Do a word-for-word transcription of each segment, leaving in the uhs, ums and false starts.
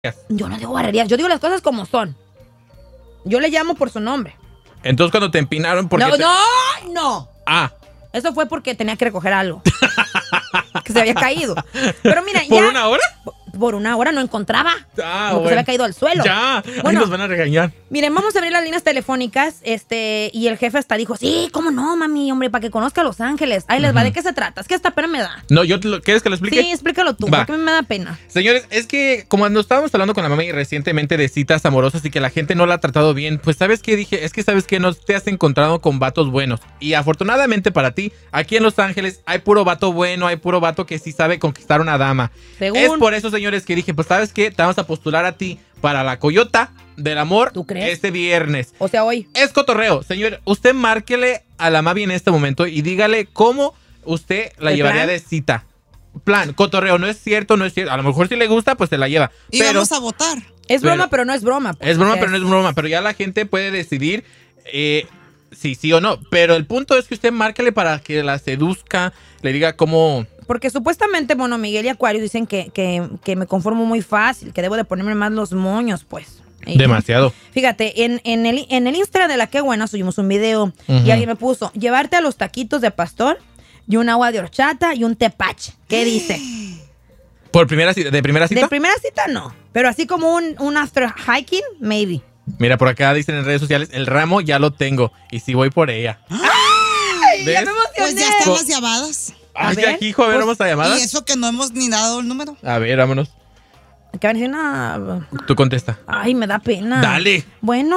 Yo no digo barrerías, yo digo las cosas como son. Yo le llamo por su nombre. Entonces cuando te empinaron, ¿por qué No, te... no, no. Ah. Eso fue porque tenía que recoger algo. Que se había caído. Pero mira, ¿Por ya... una hora? Por una hora no encontraba. Ah, porque bueno. se había caído al suelo. Ya, bueno, ahí nos van a regañar. Miren, vamos a abrir las líneas telefónicas, este, y el jefe hasta dijo, sí, cómo no, mami, hombre, para que conozca a Los Ángeles. Ahí les uh-huh. va, ¿de qué se trata? Es que hasta pena me da. No, yo te lo, ¿quieres que lo explique? Sí, explícalo tú, va. porque me da pena. Señores, es que como cuando estábamos hablando con la mami recientemente de citas amorosas y que la gente no la ha tratado bien, pues ¿sabes qué? Dije, es que ¿sabes qué? No te has encontrado con vatos buenos. Y afortunadamente para ti, aquí en Los Ángeles hay puro vato bueno, hay puro vato que sí sabe conquistar una dama. Según... Es por eso, señores, que dije, pues ¿sabes qué? Te vamos a postular a ti para la Coyota del Amor. ¿Tú crees? Este viernes. O sea, hoy. Es cotorreo. Señor, usted márquele a la Mavi en este momento y dígale cómo usted la llevaría plan? de cita. Plan, cotorreo, no es cierto, no es cierto. A lo mejor si le gusta, pues se la lleva. Y pero, vamos a votar. Es broma, pero, pero no es broma. Es broma, pero no es broma. Pero ya la gente puede decidir eh, si sí o no. Pero el punto es que usted márquele para que la seduzca, le diga cómo... Porque supuestamente, bueno, Miguel y Acuario dicen que, que, que me conformo muy fácil, que debo de ponerme más los moños, pues. Y, demasiado. Fíjate, en, en, el, en el Instagram de La Qué Buena subimos un video uh-huh. y alguien me puso, llevarte a los taquitos de pastor y un agua de horchata y un tepache. ¿Qué dice? ¿Por primera cita? ¿De primera cita? De primera cita no, pero así como un, un after hiking, maybe. Mira, por acá dicen en redes sociales, el ramo ya lo tengo y si voy por ella. ¡Ay! Ya me emocioné. Pues ya están las llamadas. Ay, ya aquí, hijo, a ver, pues, vamos a llamadas. Y eso que no hemos ni dado el número. A ver, vámonos. ¿Qué van a decir? No. Tú contesta. Ay, me da pena. Dale. Bueno.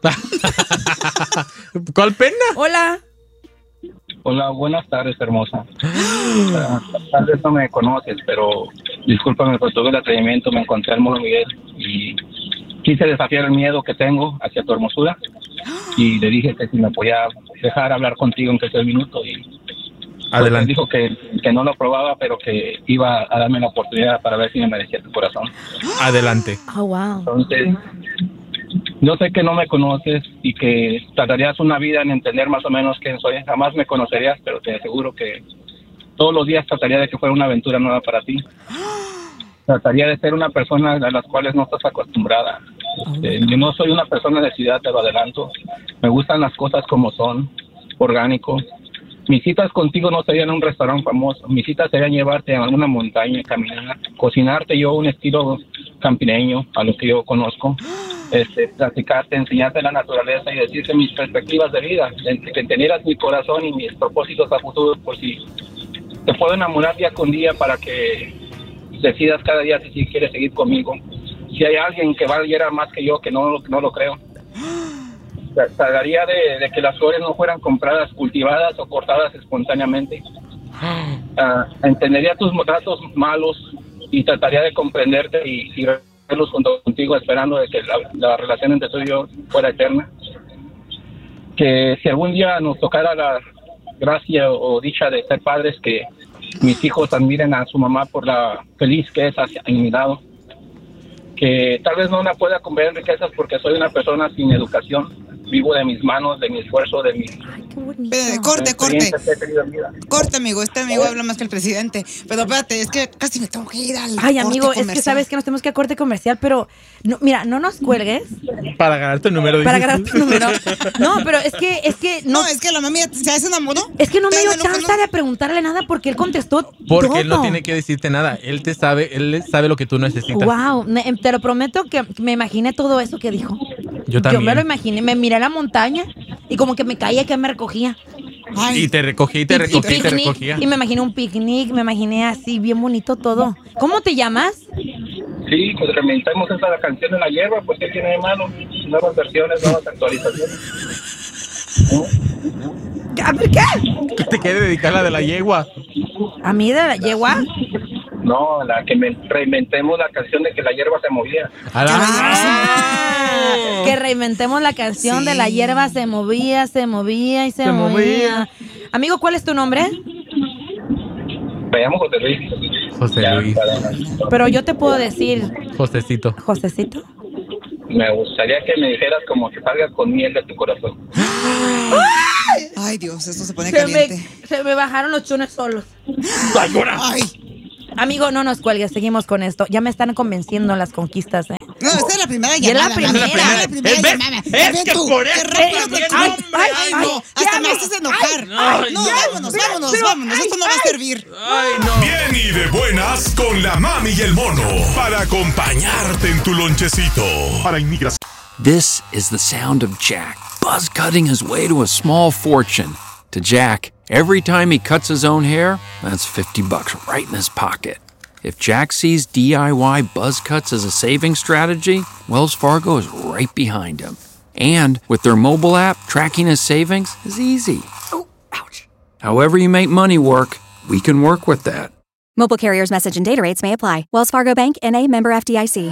¿Cuál pena? Hola. Hola, buenas tardes, hermosa. uh, tal vez no me conoces, pero discúlpame por todo el atrevimiento. Me encontré al Mono Miguel y quise desafiar el miedo que tengo hacia tu hermosura. Y le dije que si me podía dejar hablar contigo en que sea el minuto y... Adelante. Dijo que, que no lo probaba, pero que iba a darme la oportunidad para ver si me merecía tu corazón. Adelante. Oh, wow. Entonces, yo sé que no me conoces y que tardarías una vida en entender más o menos quién soy. Jamás me conocerías, pero te aseguro que todos los días trataría de que fuera una aventura nueva para ti. Trataría de ser una persona a las cuales no estás acostumbrada. Este, yo no soy una persona de ciudad, te lo adelanto. Me gustan las cosas como son, orgánico. Mis citas contigo no serían en un restaurante famoso. Mis citas serían llevarte a alguna montaña, caminar, cocinarte yo un estilo campineño, a lo que yo conozco, este, platicarte, enseñarte la naturaleza y decirte mis perspectivas de vida, que entendieras mi corazón y mis propósitos a futuro, por si te puedo enamorar día con día para que decidas cada día si quieres seguir conmigo. Si hay alguien que valiera más que yo, que no, no lo creo. Trataría de, de que las flores no fueran compradas, cultivadas o cortadas espontáneamente. Uh, entendería tus ratos malos y trataría de comprenderte y, y verlos junto contigo, esperando de que la, la relación entre tú y yo fuera eterna. Que si algún día nos tocara la gracia o dicha de ser padres, que mis hijos admiren a su mamá por la feliz que es hacia mi lado. Que tal vez no la pueda comprar en riquezas porque soy una persona sin educación. Vivo de mis manos, de mi esfuerzo, de mi... Eh, corte, corte. Corte, amigo. Este amigo habla más que el presidente. Pero espérate, es que casi me tengo que ir al Ay, corte amigo, comercial. es que sabes que nos tenemos que ir a corte comercial, pero... No, mira, no nos cuelgues. Para ganar tu número. Para ganar tu número. No, pero es que... Es que no, no, es que la mami se enamoró. Es que no me dio chance de preguntarle nada porque él contestó Porque todo. Él no tiene que decirte nada. Él te sabe, él sabe lo que tú necesitas. Wow, te lo prometo que me imaginé todo eso que dijo. Yo también. Yo me lo imaginé, me miré a la montaña y como que me caía que me recogía. Ay. Y te recogía y te recogía y, y te recogía. Y me imaginé un picnic, me imaginé así, bien bonito todo. ¿Cómo te llamas? Sí, pues reinventamos esa canción de La Hierba, pues ¿qué tiene de malo? Nuevas versiones, nuevas actualizaciones. A ver, ¿qué? ¿Qué te quiere dedicar la de la yegua? ¿A mí de la yegua? No, la que me reinventemos la canción de que la hierba se movía. Ah, que reinventemos la canción sí. de la hierba se movía, se movía y se, se movía. movía. Amigo, ¿cuál es tu nombre? Me llamo José Luis. José ya, Luis. Pero yo te puedo decir... Josecito. Josecito. Me gustaría que me dijeras como que salgas con miel de tu corazón. ¡Ay! Ay, Dios, esto se pone se caliente. Me, se me bajaron los chunes solos. ¡Ay, ahora! ¡Ay! Amigo, no nos cuelgues, seguimos con esto. Ya me están convenciendo las conquistas, ¿eh? No, esta es la primera Y es la llamada. primera. mami, esta es la primera Es- llamada. es Ya ven que tú, por qué eso rápido también, te- hombre, Ay, ay, no, ay, hasta ya me no. haces enojar. Ay, No, ya, vámonos, pero- vámonos, pero- vámonos. Esto no va a ay, servir. Ay, no. Bien y de buenas con la mami y el mono para acompañarte en tu lonchecito. Para inmigración. This is the sound of Jack, buzz cutting his way to a small fortune. To Jack, every time he cuts his own hair, that's fifty bucks right in his pocket. If Jack sees D I Y buzz cuts as a saving strategy, Wells Fargo is right behind him. And with their mobile app, tracking his savings is easy. Oh, ouch. However you make money work, we can work with that. Mobile carriers' message and data rates may apply. Wells Fargo Bank, N A, member F D I C.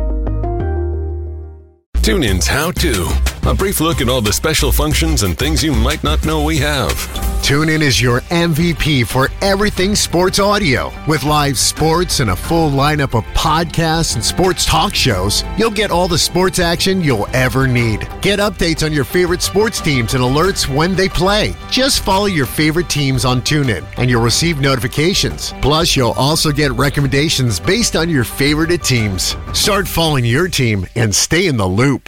TuneIn's How To. A brief look at all the special functions and things you might not know we have. TuneIn is your M V P for everything sports audio. With live sports and a full lineup of podcasts and sports talk shows, you'll get all the sports action you'll ever need. Get updates on your favorite sports teams and alerts when they play. Just follow your favorite teams on TuneIn and you'll receive notifications. Plus, you'll also get recommendations based on your favorite teams. Start following your team and stay in the loop.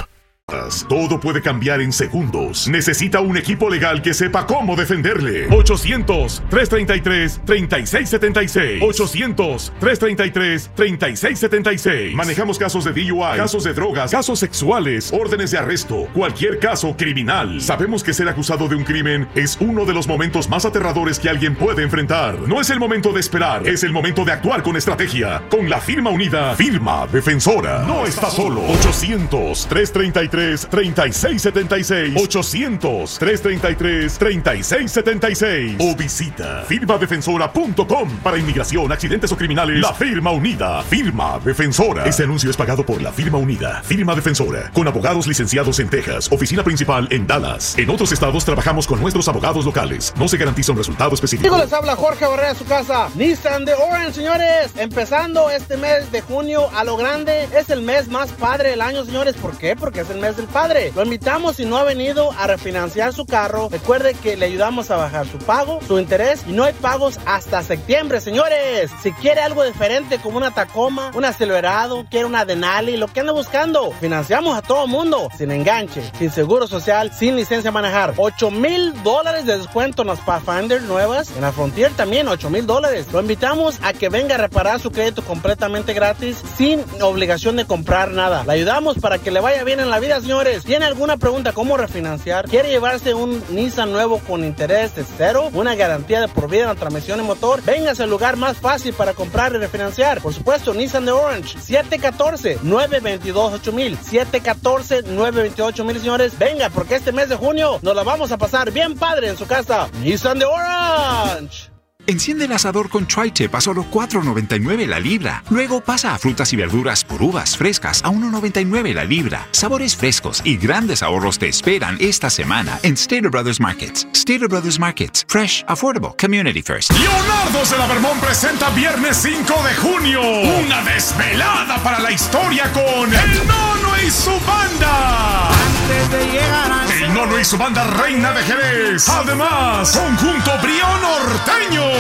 Todo puede cambiar en segundos. Necesita un equipo legal que sepa cómo defenderle. ochocientos, tres treinta y tres, treinta y seis setenta y seis. ochocientos, tres treinta y tres, treinta y seis setenta y seis. Manejamos casos de D U I, casos de drogas, casos sexuales, órdenes de arresto, cualquier caso criminal. Sabemos que ser acusado de un crimen es uno de los momentos más aterradores que alguien puede enfrentar. No es el momento de esperar, es el momento de actuar con estrategia. Con la firma unida, Firma Defensora. No está solo. ochocientos, tres treinta y tres, treinta y seis setenta y seis. ochocientos, tres treinta y tres, treinta y seis setenta y seis. O visita firma defensora punto com. Para inmigración, accidentes o criminales, la firma unida. Firma Defensora. Este anuncio es pagado por la firma unida. Firma Defensora. Con abogados licenciados en Texas. Oficina principal en Dallas. En otros estados trabajamos con nuestros abogados locales. No se garantiza un resultado específico. Amigos, les habla Jorge Barrera de su casa. Nissan de Orange, señores. Empezando este mes de junio a lo grande. Es el mes más padre del año, señores. ¿Por qué? Porque es el mes del padre. Lo invitamos, si no ha venido a refinanciar su carro, recuerde que le ayudamos a bajar su pago, su interés, y no hay pagos hasta septiembre, señores. Si quiere algo diferente como una Tacoma, un Silverado, quiere una Denali, lo que anda buscando, financiamos a todo mundo, sin enganche, sin seguro social, sin licencia a manejar. ocho mil dólares de descuento en las Pathfinder nuevas, en la Frontier también ocho mil dólares. Lo invitamos a que venga a reparar su crédito completamente gratis, sin obligación de comprar nada. Le ayudamos para que le vaya bien en la vida, señores. ¿Tiene alguna pregunta cómo refinanciar? ¿Quiere llevarse un Nissan nuevo con interés de cero? ¿Una garantía de por vida en la transmisión y motor? Véngase al lugar más fácil para comprar y refinanciar. Por supuesto, Nissan de Orange. siete uno cuatro, nueve dos dos, ocho mil. siete uno cuatro, nueve dos dos, ocho mil, señores. Venga, porque este mes de junio nos la vamos a pasar bien padre en su casa. Nissan de Orange. Enciende el asador con Tri-Tip a solo cuatro noventa y nueve la libra. Luego pasa a frutas y verduras por uvas frescas a uno noventa y nueve la libra. Sabores frescos y grandes ahorros te esperan esta semana en Stater Brothers Markets. Stater Brothers Markets. Fresh, affordable, community first. Leonardo de la Vermont presenta viernes cinco de junio una desvelada para la historia con El Nono y su banda. Antes de llegar a... El Nono y su banda Reina de Jerez. Además, conjunto Brío Norteño.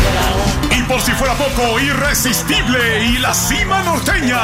Y por si fuera poco, Irresistible y la Cima Norteña.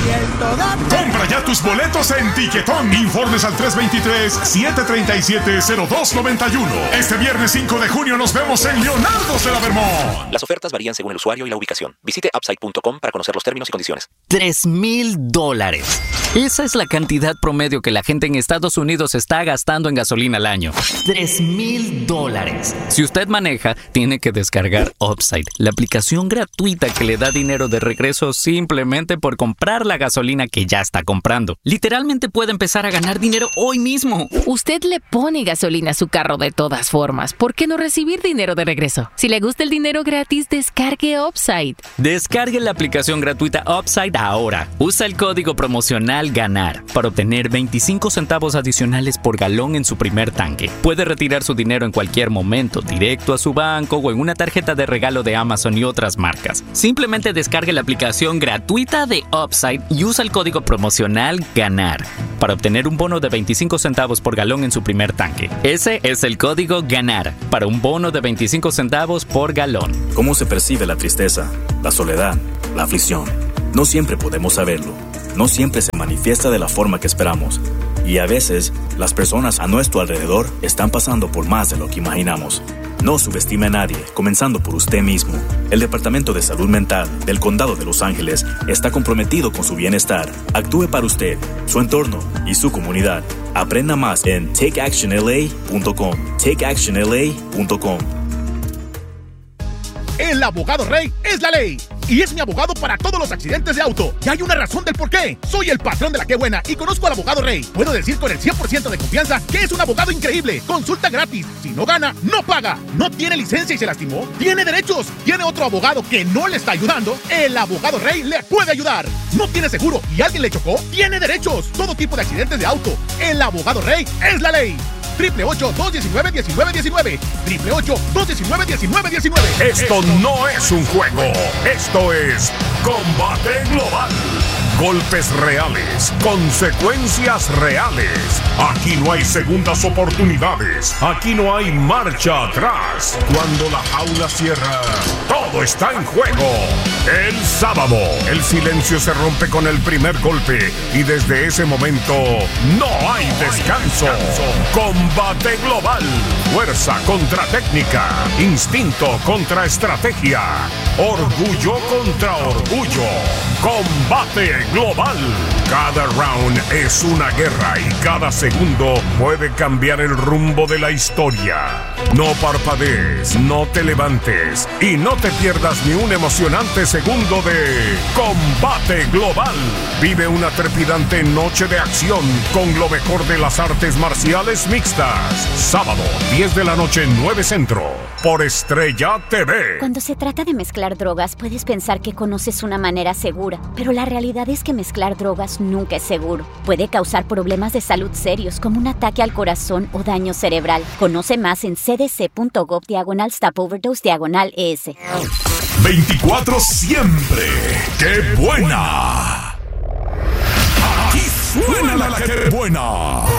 Compra ya tus boletos en Tiquetón. Informes al tres dos tres, siete tres siete, cero dos nueve uno. Este viernes cinco de junio nos vemos en Leonardo de la Vermont. Las ofertas varían según el usuario y la ubicación. Visite upside punto com para conocer los términos y condiciones. Tres mil dólares. Esa es la cantidad promedio que la gente en Estados Unidos está gastando en gasolina al año. Tres mil dólares. Si usted maneja, tiene que descargar Upside, la aplicación gratuita que le da dinero de regreso simplemente por comprar la gasolina que ya está comprando. Literalmente puede empezar a ganar dinero hoy mismo. Usted le pone gasolina a su carro de todas formas. ¿Por qué no recibir dinero de regreso? Si le gusta el dinero gratis, descargue Upside. Descargue la aplicación gratuita Upside ahora. Usa el código promocional promocional GANAR para obtener veinticinco centavos adicionales por galón en su primer tanque. Puede retirar su dinero en cualquier momento, directo a su banco o en una tarjeta de regalo de Amazon y otras marcas. Simplemente descargue la aplicación gratuita de Upside y usa el código promocional GANAR para obtener un bono de veinticinco centavos por galón en su primer tanque. Ese es el código GANAR para un bono de veinticinco centavos por galón. ¿Cómo se percibe la tristeza, la soledad, la aflicción? No siempre podemos saberlo. No siempre se manifiesta de la forma que esperamos. Y a veces, las personas a nuestro alrededor están pasando por más de lo que imaginamos. No subestime a nadie, comenzando por usted mismo. El Departamento de Salud Mental del Condado de Los Ángeles está comprometido con su bienestar. Actúe para usted, su entorno y su comunidad. Aprenda más en take action l a punto com. take action l a punto com. El abogado Rey es la ley. Y es mi abogado para todos los accidentes de auto. Y hay una razón del por qué. Soy el patrón de la que buena y conozco al abogado Rey. Puedo decir con el cien por ciento de confianza que es un abogado increíble. Consulta gratis. Si no gana, no paga. No tiene licencia y se lastimó. Tiene derechos. Tiene otro abogado que no le está ayudando. El abogado Rey le puede ayudar. No tiene seguro y alguien le chocó. Tiene derechos. Todo tipo de accidentes de auto. El abogado Rey es la ley. triple ocho, dos diecinueve, diecinueve diecinueve. triple ocho, dos diecinueve, diecinueve diecinueve. Esto no es un juego. Esto es Combate Global. Golpes reales, consecuencias reales. Aquí no hay segundas oportunidades. Aquí no hay marcha atrás. Cuando la jaula cierra, todo está en juego. El sábado, el silencio se rompe con el primer golpe y desde ese momento no hay descanso. Combate global. Fuerza contra técnica. Instinto contra estrategia. Orgullo contra orgullo. Combate global. Cada round es una guerra y cada segundo puede cambiar el rumbo de la historia. No parpadees, no te levantes y no te pierdas ni un emocionante segundo de Combate Global. Vive una trepidante noche de acción con lo mejor de las artes marciales mixtas. Sábado, diez de la noche, nueve Centro, por Estrella T V. Cuando se trata de mezclar drogas, puedes pensar que conoces una manera segura, pero la realidad es que mezclar drogas nunca es seguro. Puede causar problemas de salud serios como un ataque al corazón o daño cerebral. Conoce más en c d c punto gov diagonal stop overdose diagonal e s. veinticuatro siempre. ¡Qué buena! Aquí suena la que buena.